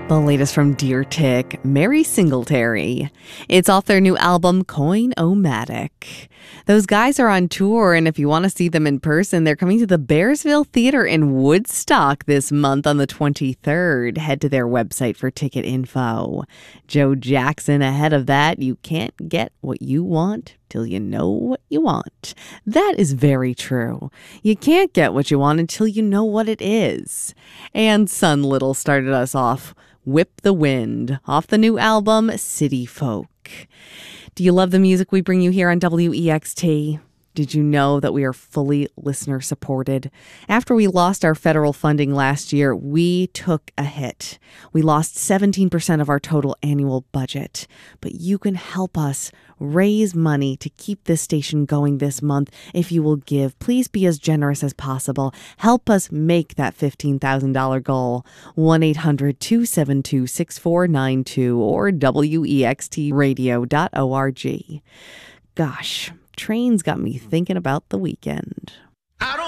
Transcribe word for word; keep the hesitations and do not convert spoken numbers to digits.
The latest from Deer Tick, Mary Singletary. It's off their new album, Coin-O-Matic. Those guys are on tour, and if you want to see them in person, they're coming to the Bearsville Theater in Woodstock this month on the twenty-third. Head to their website for ticket info. Joe Jackson ahead of that, you can't get what you want till you know what you want. That is very true. You can't get what you want until you know what it is. And Sun Little started us off, Whip the Wind, off the new album, City Folk. Do you love the music we bring you here on W E X T? Did you know that we are fully listener supported? After we lost our federal funding last year, we took a hit. We lost seventeen percent of our total annual budget. But you can help us raise money to keep this station going this month if you will give. Please be as generous as possible. Help us make that fifteen thousand dollars goal. one eight hundred two seven two six four nine two or W E X T radio dot org. Gosh, trains got me thinking about the weekend. I don't